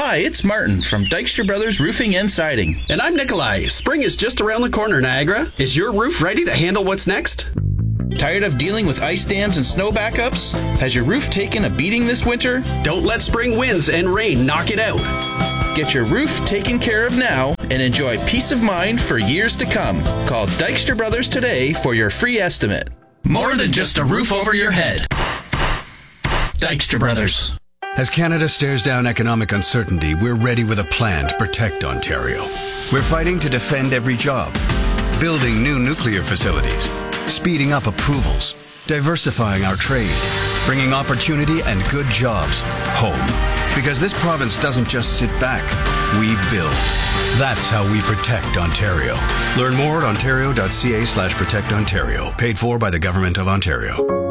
Hi, it's Martin from Dykstra Brothers Roofing and Siding. And I'm Nikolai. Spring is just around the corner, Niagara. Is your roof ready to handle what's next? Tired of dealing with ice dams and snow backups? Has your roof taken a beating this winter? Don't let spring winds and rain knock it out. Get your roof taken care of now and enjoy peace of mind for years to come. Call Dykstra Brothers today for your free estimate. More than just a roof over your head. Dykstra Brothers. As Canada stares down economic uncertainty, we're ready with a plan to protect Ontario. We're fighting to defend every job, building new nuclear facilities, speeding up approvals, diversifying our trade, bringing opportunity and good jobs home. Because this province doesn't just sit back, we build. That's how we protect Ontario. Learn more at ontario.ca/protectontario. Paid for by the Government of Ontario.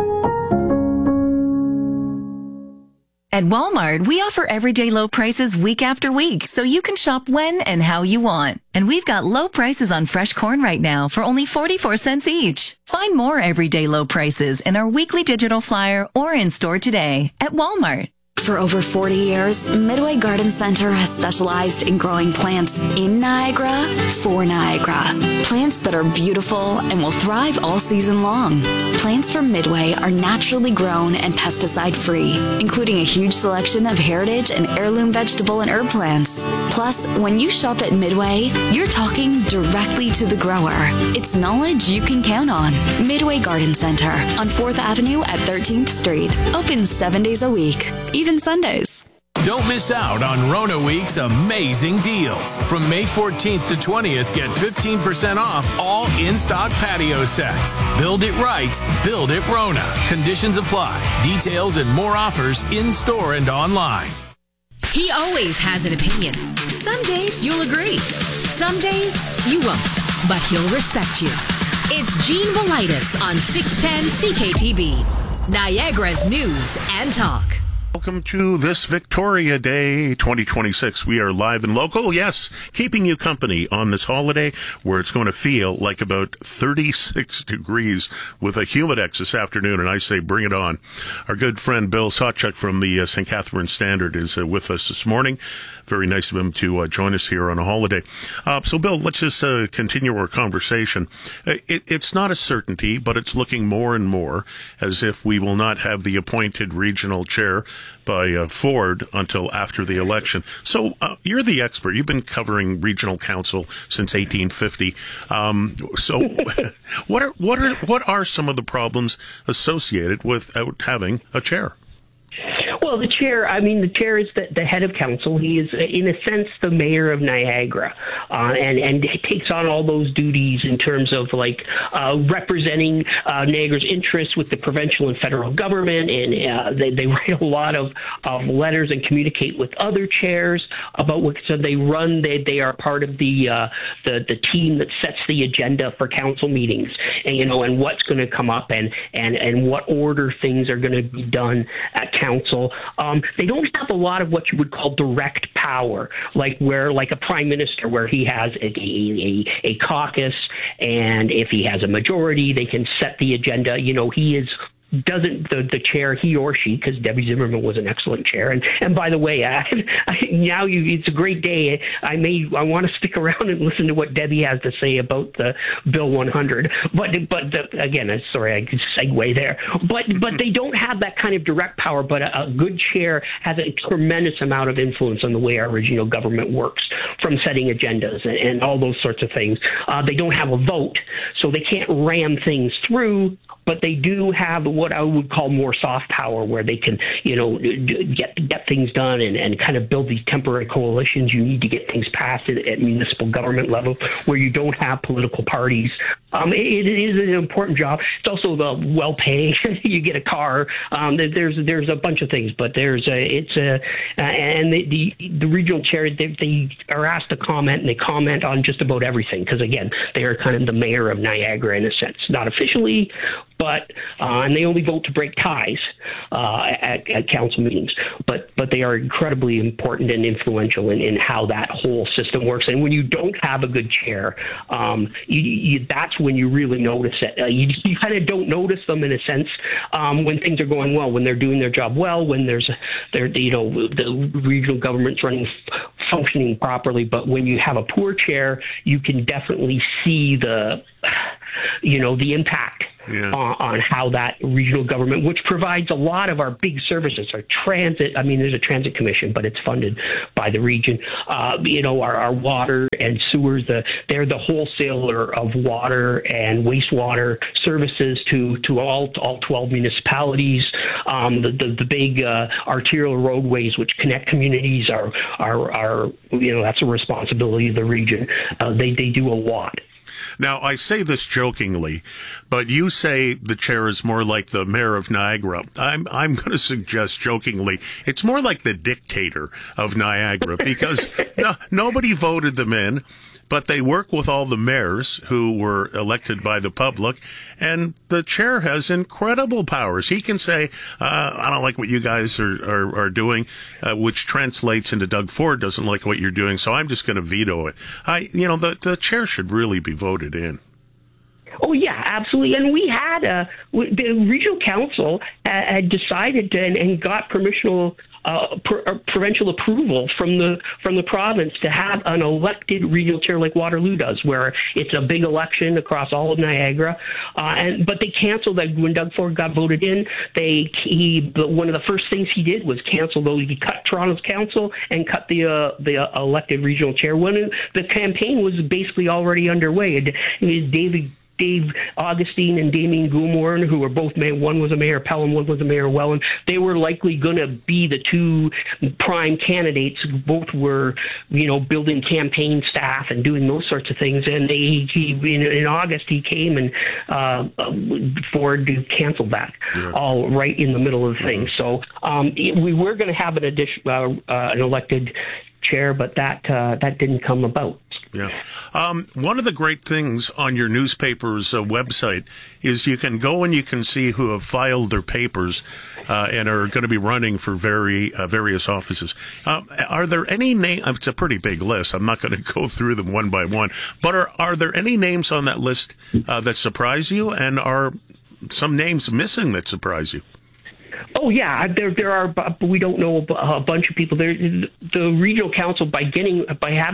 At Walmart, we offer everyday low prices week after week, so you can shop when and how you want. And we've got low prices on fresh corn right now for only 44 cents each. Find more everyday low prices in our weekly digital flyer or in store today at Walmart. For over 40 years, Midway Garden Center has specialized in growing plants in Niagara for Niagara. Plants that are beautiful and will thrive all season long. Plants from Midway are naturally grown and pesticide-free, including a huge selection of heritage and heirloom vegetable and herb plants. Plus, when you shop at Midway, you're talking directly to the grower. It's knowledge you can count on. Midway Garden Center on 4th Avenue at 13th Street. Open 7 days a week. Even Sundays. Don't miss out on Rona Week's amazing deals. From May 14th to 20th, get 15% off all in-stock patio sets. Build it right, build it Rona. Conditions apply. Details and more offers in-store and online. He always has an opinion. Some days you'll agree. Some days you won't, but he'll respect you. It's Gene Velitis on 610 CKTB, Niagara's News and Talk. Welcome to this Victoria Day 2026. We are live and local, yes, keeping you company on this holiday where it's going to feel like about 36 degrees with a humidex this afternoon, and I say bring it on. Our good friend Bill Sawchuk from the St. Catharines Standard is with us this morning. Very nice of him to join us here on a holiday. So, Bill, let's just continue our conversation. It's not a certainty, but it's looking more and more as if we will not have the appointed regional chair by Ford until after the election. So, you're the expert. You've been covering regional council since 1850. So, what are some of the problems associated without having a chair? Well, the chair is the head of council. He is, in a sense, the mayor of Niagara, and takes on all those duties in terms of, like, representing Niagara's interests with the provincial and federal government, and they write a lot of letters and communicate with other chairs about what, so they run, they are part of the team that sets the agenda for council meetings, and, and what's going to come up and what order things are going to be done at council. They don't have a lot of what you would call direct power, like a prime minister, where he has a caucus, and if he has a majority, they can set the agenda. He is doesn't the chair, he or she, because Debbie Zimmerman was an excellent chair. And by the way, now it's a great day. I want to stick around and listen to what Debbie has to say about the Bill 100. But again, sorry, I could segue there. But they don't have that kind of direct power. But a good chair has a tremendous amount of influence on the way our regional government works, from setting agendas and all those sorts of things. They don't have a vote, so they can't ram things through. But they do have what I would call more soft power, where they can, get things done and kind of build these temporary coalitions. You need to get things passed at municipal government level, where you don't have political parties. It is an important job. It's also well paid. You get a car. There's a bunch of things, but and the regional chair, they are asked to comment, and they comment on just about everything, because again, they are kind of the mayor of Niagara in a sense, not officially. But and they only vote to break ties at council meetings. But they are incredibly important and influential in how that whole system works. And when you don't have a good chair, that's when you really notice it. You kind of don't notice them in a sense when things are going well, when they're doing their job well, when the regional government's functioning properly. But when you have a poor chair, you can definitely see the impact on how that regional government, which provides a lot of our big services, our transit. I mean, there's a transit commission, but it's funded by the region. Our water and sewers. They're the wholesaler of water and wastewater services to all 12 municipalities. The big arterial roadways which connect communities are that's a responsibility of the region. They do a lot. Now, I say this jokingly, but you say the chair is more like the mayor of Niagara. I'm going to suggest jokingly it's more like the dictator of Niagara because nobody voted them in, but they work with all the mayors who were elected by the public, and the chair has incredible powers. He can say, I don't like what you guys are doing, which translates into Doug Ford doesn't like what you're doing, so I'm just going to veto it. The chair should really be voted in. Oh, yeah, absolutely. And we had the regional council had decided and got provincial approval from the province to have an elected regional chair like Waterloo does, where it's a big election across all of Niagara. But they canceled that when Doug Ford got voted in. One of the first things he did was cancel those. He cut Toronto's council and cut the elected regional chair when the campaign was basically already underway. Dave Augustine and Damien Goulmourn, who were both mayor. One was a mayor of Pelham, one was a mayor of Welland. They were likely going to be the two prime candidates. Both were, building campaign staff and doing those sorts of things. And in August, he came and Ford canceled that all right in the middle of things. So we were going to have an elected chair, but that didn't come about. Yeah. One of the great things on your newspaper's website is you can go and you can see who have filed their papers and are going to be running for various offices. Are there any names? It's a pretty big list. I'm not going to go through them one by one. But are there any names on that list that surprise you? And are some names missing that surprise you? Oh yeah, there are. But we don't know a bunch of people. The regional council cutting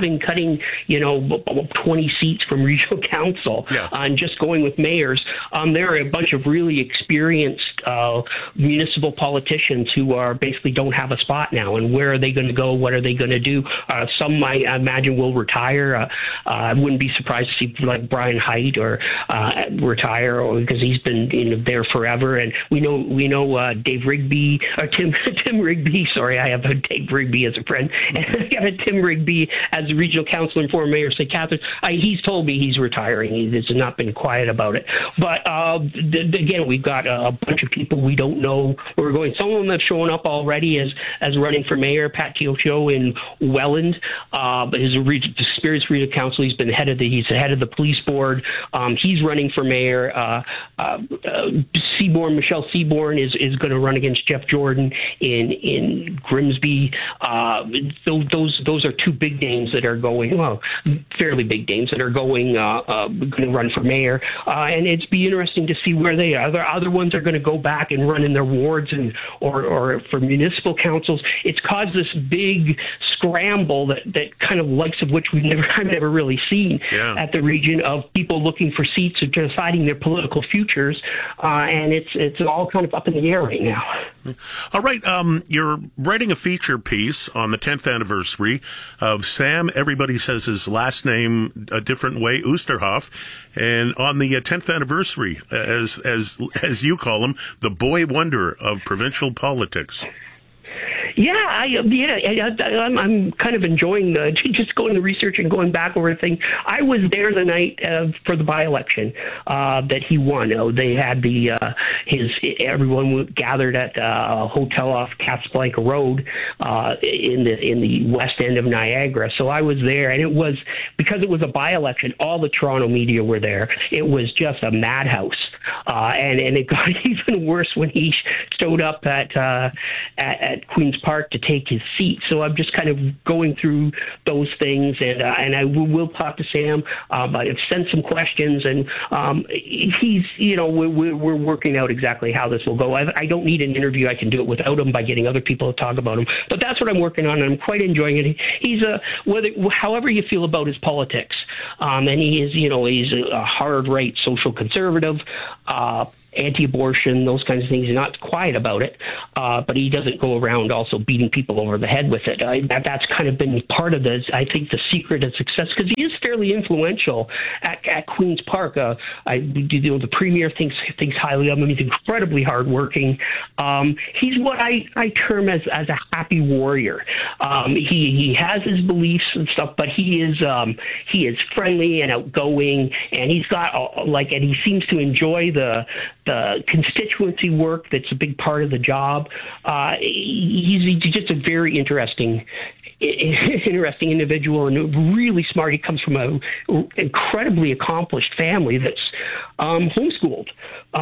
20 seats from regional council and just going with mayors. There are a bunch of really experienced municipal politicians who are basically don't have a spot now. And where are they going to go? What are they going to do? Some I imagine will retire. I wouldn't be surprised to see like Brian Haidt or retire, because he's been there forever. And we know Dave Rigby, or Tim Rigby. Sorry, I have a Dave Rigby as a friend, and I got a Tim Rigby as a regional councilor and former mayor of St. Catharines. He's told me he's retiring. He has not been quiet about it. But again, we've got a bunch of people we don't know where we're going. Some of them have shown up already as running for mayor. Pat Teocho in Welland is a experienced regional council. He's been head of the police board. He's running for mayor. Michelle Seaborn is going to run against Jeff Jordan in Grimsby. Those are two big names that are going, fairly big names that are going to run for mayor. And it'd be interesting to see where they are. Other ones are going to go back and run in their wards or for municipal councils. It's caused this big scramble that kind of likes of which I've never really seen at the region, of people looking for seats or deciding their political futures. And it's all kind of up in the air right now. All right. You're writing a feature piece on the 10th anniversary of Sam, everybody says his last name a different way, Oosterhoff. And on the 10th anniversary, as you call him, the boy wonder of provincial politics. Yeah, I'm kind of enjoying just going to research and going back over things. I was there the night for the by-election that he won. They had everyone gathered at a hotel off Casablanca Road in the west end of Niagara. So I was there, and it was because it was a by-election. All the Toronto media were there. It was just a madhouse, and it got even worse when he showed up at Queen's Park Park to take his seat. So I'm just kind of going through those things, and I will talk to Sam. I've sent some questions, and he's, we're working out exactly how this will go. I don't need an interview. I can do it without him by getting other people to talk about him. But that's what I'm working on, and I'm quite enjoying it. He's however you feel about his politics, and he is, he's a hard right social conservative, anti-abortion, those kinds of things. He's not quiet about it, but he doesn't go around also beating people over the head with it. That's kind of been part of this, I think, the secret of success, because he is fairly influential at Queen's Park. The premier thinks highly of him. He's incredibly hardworking. He's what I term as a happy warrior. He has his beliefs and stuff, but he is friendly and outgoing, and he's got and he seems to enjoy the constituency work that's a big part of the job. He's just a very interesting individual and really smart. He comes from an incredibly accomplished family that's homeschooled.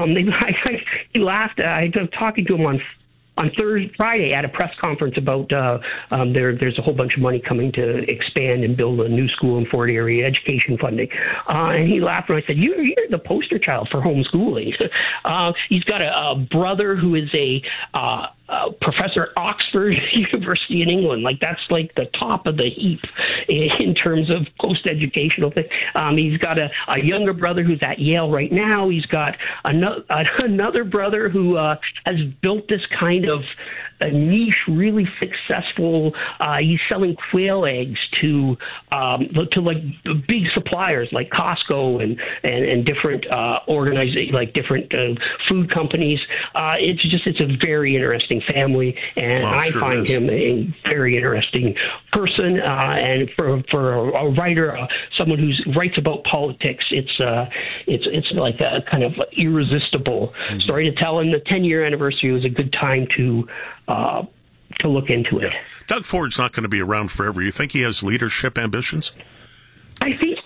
He laughed. I was talking to him on Friday at a press conference about there's a whole bunch of money coming to expand and build a new school in Fort Erie, education funding. And he laughed when I said, you're the poster child for homeschooling. He's got a brother who is a professor at Oxford University in England. That's like the top of the heap in terms of post-educational thing. He's got a younger brother who's at Yale right now. He's got another brother who has built this kind of a niche, really successful. He's selling quail eggs to like big suppliers like Costco and different organizations, like different food companies. It's a very interesting family, and I find him a very interesting person. And for a writer, someone who writes about politics, it's like a kind of irresistible story to tell. And the 10-year anniversary was a good time to look into it. Doug Ford's not going to be around forever. You think he has leadership ambitions? I think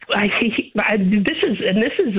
this is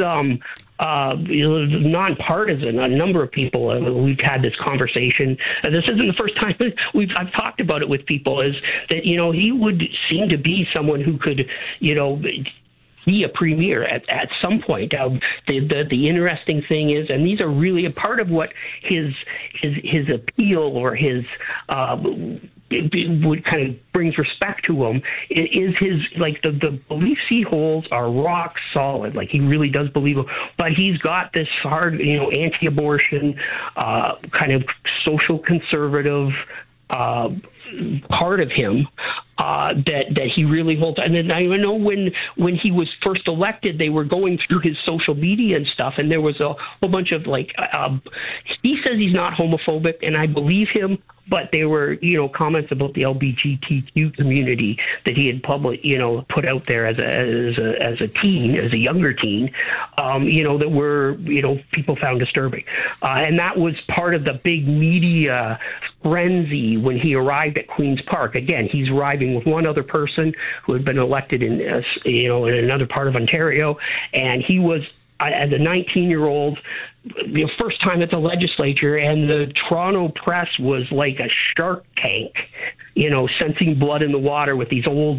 nonpartisan. A number of people we've had this conversation. This isn't the first time I've talked about it with people. Is that he would seem to be someone who could be a premier at some point. The interesting thing is, and these are really a part of what his appeal or his would kind of brings respect to him, is his the beliefs he holds are rock solid. He really does believe them, but he's got this hard anti-abortion kind of social conservative part of him that he really holds. And then I know when he was first elected, they were going through his social media and stuff, and there was a whole bunch of he says he's not homophobic, and I believe him. But there were, comments about the LGBTQ community that he had put out there as a teen, as a younger teen, that were, people found disturbing. And that was part of the big media frenzy when he arrived at Queen's Park. Again, he's arriving with one other person who had been elected in another part of Ontario, and he was, as a 19-year-old, first time at the legislature, and the Toronto press was like a shark tank, sensing blood in the water with these old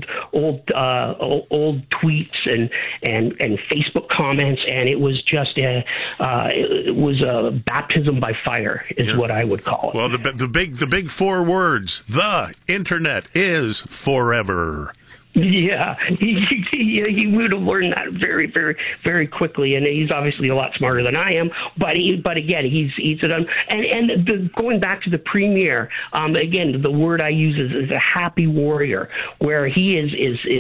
tweets and Facebook comments, and it was just a baptism by fire, is what I would call it. Well, the big four words: the internet is forever. Yeah, he would have learned that very, very, very quickly, and he's obviously a lot smarter than I am. But again, he's going back to the premier. Again, the word I use is a happy warrior, where he is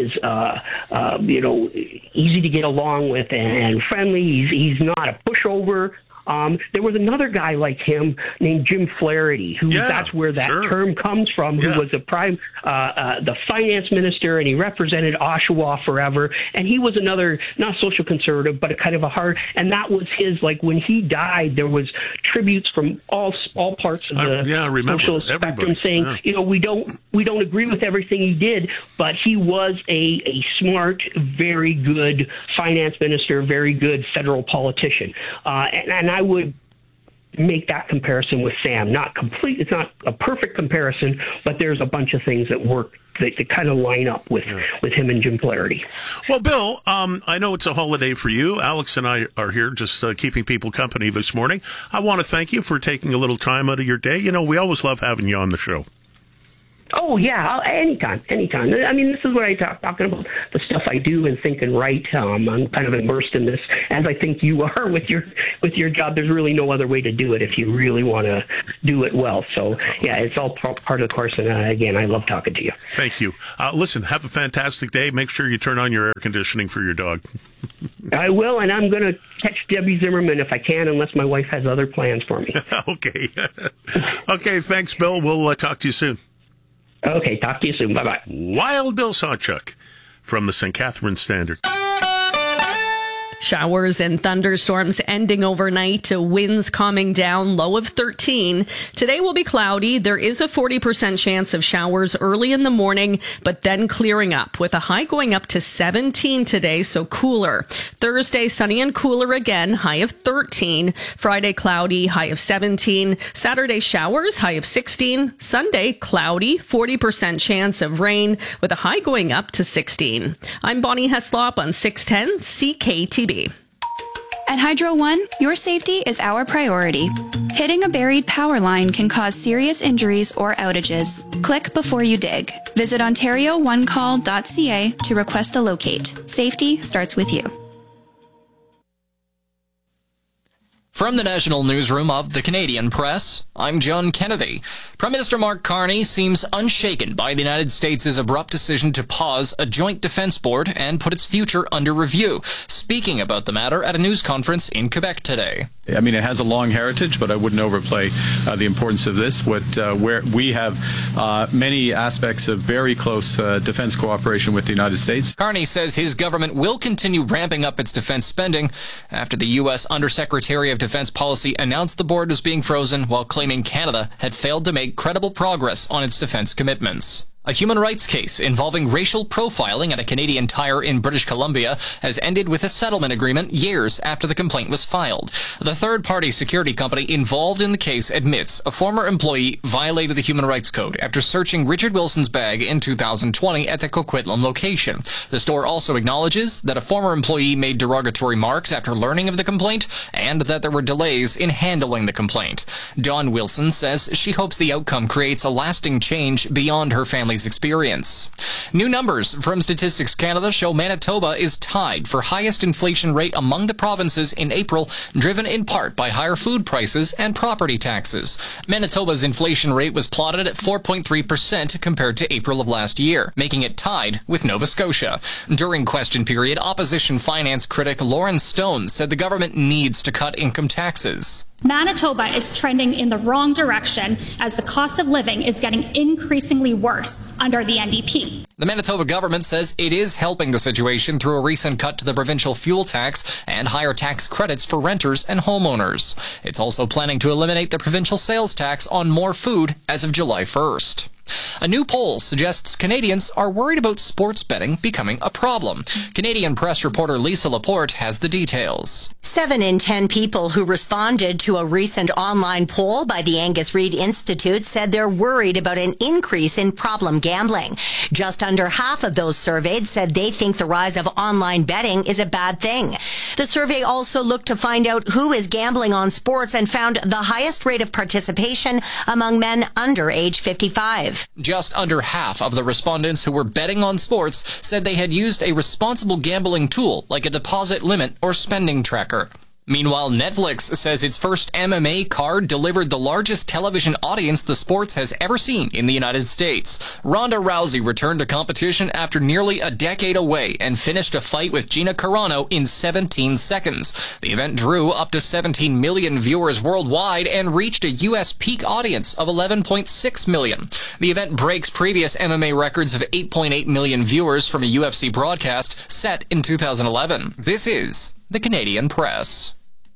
easy to get along with and friendly. He's not a pushover. There was another guy like him named Jim Flaherty, that's where that term comes from, who was the finance minister, and he represented Oshawa forever. And he was another, not social conservative, but a kind of a hard, and that was his, when he died, there was tributes from all parts of the social spectrum saying, we don't agree with everything he did, but he was a smart, very good finance minister, very good federal politician. And I would make that comparison with Sam. It's not a perfect comparison, but there's a bunch of things that work that kind of line up with him and Jim Flaherty. Well, Bill, I know it's a holiday for you. Alex and I are here just keeping people company this morning. I want to thank you for taking a little time out of your day. You know, we always love having you on the show. Oh, yeah, anytime. I mean, this is what I talking about, the stuff I do and think and write. I'm kind of immersed in this, as I think you are with your job. There's really no other way to do it if you really want to do it well. So, yeah, it's all part of the course. And, again, I love talking to you. Thank you. Listen, have a fantastic day. Make sure you turn on your air conditioning for your dog. I will, and I'm going to catch Debbie Zimmerman if I can, unless my wife has other plans for me. Okay. Okay, thanks, Bill. We'll talk to you soon. Okay, talk to you soon. Bye-bye. Wild Bill Sawchuk from the St. Catharines Standard. Showers and thunderstorms ending overnight, winds calming down, low of 13. Today will be cloudy. There is a 40% chance of showers early in the morning, but then clearing up with a high going up to 17 today, so cooler. Thursday, sunny and cooler again, high of 13. Friday, cloudy, high of 17. Saturday, showers, high of 16. Sunday, cloudy, 40% chance of rain with a high going up to 16. I'm Bonnie Heslop on 610 CKTB. At Hydro One, your safety is our priority. Hitting a buried power line can cause serious injuries or outages. Click before you dig. Visit OntarioOneCall.ca to request a locate. Safety starts with you. From the National Newsroom of the Canadian Press, I'm John Kennedy. Prime Minister Mark Carney seems unshaken by the United States' abrupt decision to pause a joint defense board and put its future under review, speaking about the matter at a news conference in Quebec today. I mean, it has a long heritage, but I wouldn't overplay the importance of this. Where we have many aspects of very close defense cooperation with the United States. Carney says his government will continue ramping up its defense spending after the U.S. Undersecretary of Defense Policy announced the board was being frozen while claiming Canada had failed to make credible progress on its defense commitments. A human rights case involving racial profiling at a Canadian Tire in British Columbia has ended with a settlement agreement years after the complaint was filed. The third-party security company involved in the case admits a former employee violated the Human Rights Code after searching Richard Wilson's bag in 2020 at the Coquitlam location. The store also acknowledges that a former employee made derogatory remarks after learning of the complaint and that there were delays in handling the complaint. Dawn Wilson says she hopes the outcome creates a lasting change beyond her family's experience. New numbers from Statistics Canada show Manitoba is tied for highest inflation rate among the provinces in April, driven in part by higher food prices and property taxes. Manitoba's inflation rate was plotted at 4.3% compared to April of last year, making it tied with Nova Scotia. During question period, opposition finance critic Lauren Stone said the government needs to cut income taxes. Manitoba is trending in the wrong direction as the cost of living is getting increasingly worse under the NDP. The Manitoba government says it is helping the situation through a recent cut to the provincial fuel tax and higher tax credits for renters and homeowners. It's also planning to eliminate the provincial sales tax on more food as of July 1st. A new poll suggests Canadians are worried about sports betting becoming a problem. Canadian Press reporter Lisa Laporte has the details. 7 in 10 people who responded to a recent online poll by the Angus Reid Institute said they're worried about an increase in problem gambling. Just under half of those surveyed said they think the rise of online betting is a bad thing. The survey also looked to find out who is gambling on sports and found the highest rate of participation among men under age 55. Just under half of the respondents who were betting on sports said they had used a responsible gambling tool like a deposit limit or spending tracker. Meanwhile, Netflix says its first MMA card delivered the largest television audience the sports has ever seen in the United States. Ronda Rousey returned to competition after nearly a decade away and finished a fight with Gina Carano in 17 seconds. The event drew up to 17 million viewers worldwide and reached a U.S. peak audience of 11.6 million. The event breaks previous MMA records of 8.8 million viewers from a UFC broadcast set in 2011. This is the Canadian Press.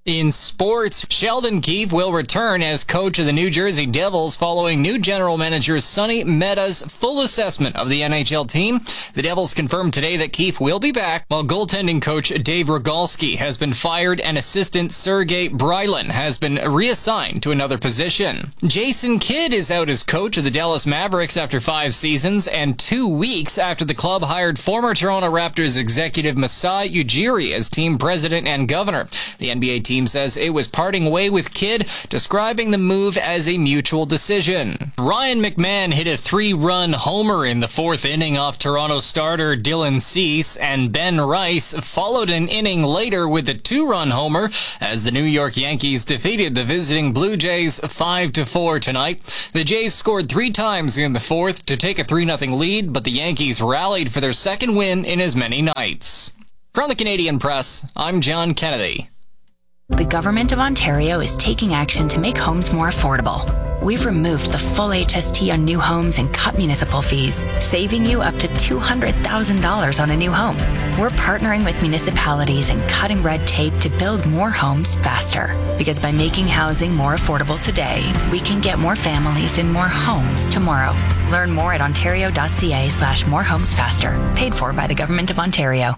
In sports, Sheldon Keefe will return as coach of the New Jersey Devils following new general manager Sonny Mehta's full assessment of the NHL team. The Devils confirmed today that Keefe will be back, while goaltending coach Dave Rogalski has been fired and assistant Sergei Brylin has been reassigned to another position. Jason Kidd is out as coach of the Dallas Mavericks after 5 seasons and 2 weeks after the club hired former Toronto Raptors executive Masai Ujiri as team president and governor. The NBA team says it was parting way with Kidd, describing the move as a mutual decision. Ryan McMahon hit a 3-run homer in the 4th inning off Toronto starter Dylan Cease, and Ben Rice followed an inning later with a 2-run homer as the New York Yankees defeated the visiting Blue Jays 5-4 tonight. The Jays scored 3 times in the 4th to take a 3-0 lead, but the Yankees rallied for their second win in as many nights. From the Canadian Press, I'm John Kennedy. The Government of Ontario is taking action to make homes more affordable. We've removed the full HST on new homes and cut municipal fees, saving you up to $200,000 on a new home. We're partnering with municipalities and cutting red tape to build more homes faster. Because by making housing more affordable today, we can get more families in more homes tomorrow. Learn more at ontario.ca/morehomesfaster. Paid for by the Government of Ontario.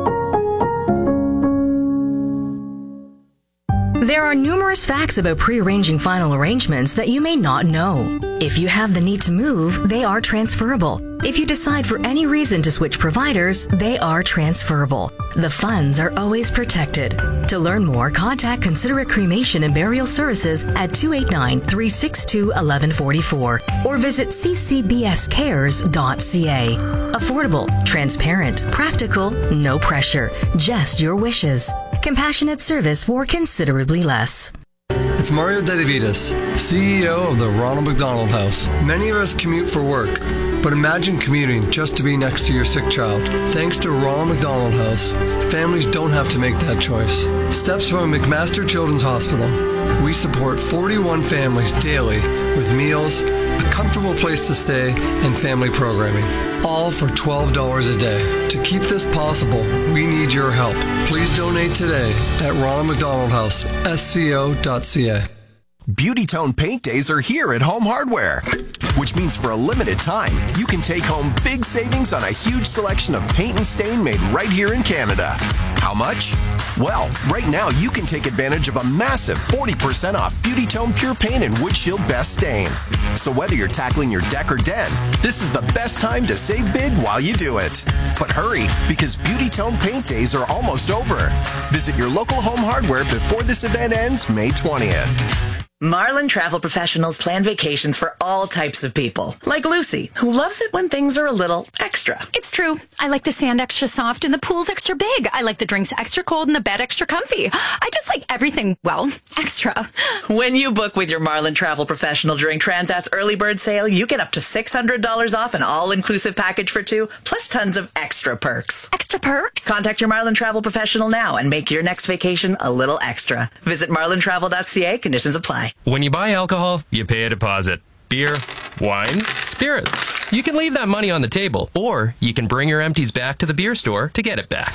There are numerous facts about pre-arranging final arrangements that you may not know. If you have the need to move, they are transferable. If you decide for any reason to switch providers, they are transferable. The funds are always protected. To learn more, contact Considerate Cremation and Burial Services at 289-362-1144 or visit ccbscares.ca. Affordable, transparent, practical, no pressure, just your wishes. Compassionate service for considerably less. It's Mario Dedivitas, CEO of the Ronald McDonald House. Many of us commute for work, but imagine commuting just to be next to your sick child. Thanks to Ronald McDonald House, families don't have to make that choice. Steps from McMaster Children's Hospital. We support 41 families daily with meals, a comfortable place to stay, and family programming, all for $12 a day. To keep this possible, we need your help. Please donate today at Ronald McDonald House, sco.ca. Beauty Tone Paint Days are here at Home Hardware, which means for a limited time, you can take home big savings on a huge selection of paint and stain made right here in Canada. How much? Well, right now you can take advantage of a massive 40% off Beauty Tone Pure Paint and Windshield Best Stain. So whether you're tackling your deck or den, this is the best time to save big while you do it. But hurry, because Beauty Tone Paint Days are almost over. Visit your local Home Hardware before this event ends May 20th. Marlin Travel Professionals plan vacations for all types of people, like Lucy, who loves it when things are a little extra. It's true. I like the sand extra soft and the pool's extra big. I like the drinks extra cold and the bed extra comfy. I just like everything, well, extra. When you book with your Marlin Travel Professional during Transat's early bird sale, you get up to $600 off an all-inclusive package for 2, plus tons of extra perks. Extra perks? Contact your Marlin Travel Professional now and make your next vacation a little extra. Visit marlintravel.ca. Conditions apply. When you buy alcohol, you pay a deposit. Beer, wine, spirits. You can leave that money on the table, or you can bring your empties back to the beer store to get it back.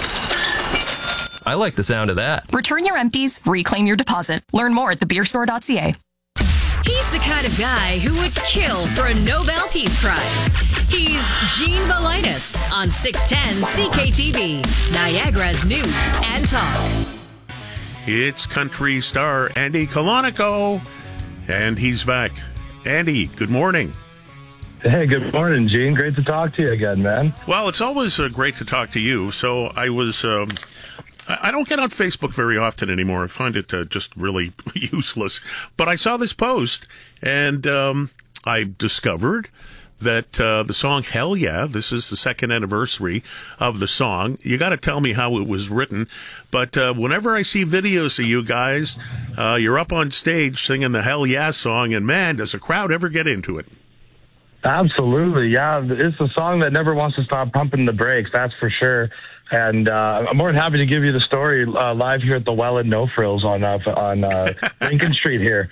I like the sound of that. Return your empties, reclaim your deposit. Learn more at thebeerstore.ca. He's the kind of guy who would kill for a Nobel Peace Prize. He's Gene Valitis on 610 CKTV, Niagara's news and talk. It's country star Andy Colonico, and he's back. Andy, good morning. Hey, good morning, Gene. Great to talk to you again, man. Well, it's always great to talk to you. So I was, I don't get on Facebook very often anymore. I find it just really useless. But I saw this post, and I discovered that the song Hell Yeah, this is the 2nd anniversary of the song. You got to tell me how it was written. But whenever I see videos of you guys, you're up on stage singing the Hell Yeah song, and man, does the crowd ever get into it? Absolutely, yeah. It's a song that never wants to stop pumping the brakes, that's for sure. And I'm more than happy to give you the story live here at the Well and No Frills on Lincoln Street here.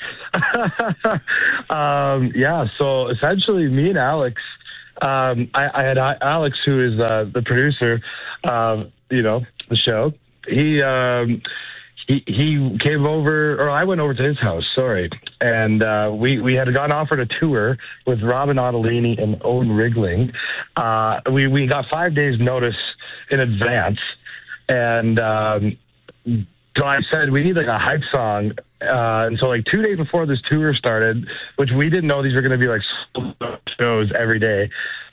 Yeah, so essentially me and Alex, I had Alex, who is the producer of, the show. he came over, or I went over to his house, and we had gotten offered a tour with Robin Ottolini and Owen Rigling. We got 5 days notice in advance, and so I said, we need like a hype song. And so like 2 days before this tour started, which we didn't know these were going to be like shows every day,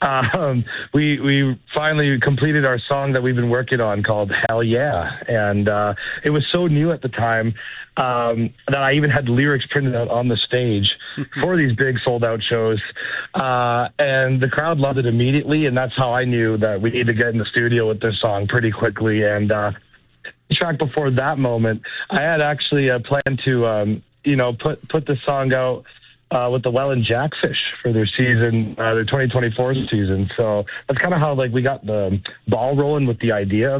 we finally completed our song that we've been working on called Hell Yeah. And it was so new at the time that I even had lyrics printed out on the stage for these big sold out shows. And the crowd loved it immediately. And that's how I knew that we need to get in the studio with this song pretty quickly. And track before that moment, I had actually planned to, put the song out with the Welland Jackfish for their season, their 2024 season. So that's kind of how like we got the ball rolling with the idea of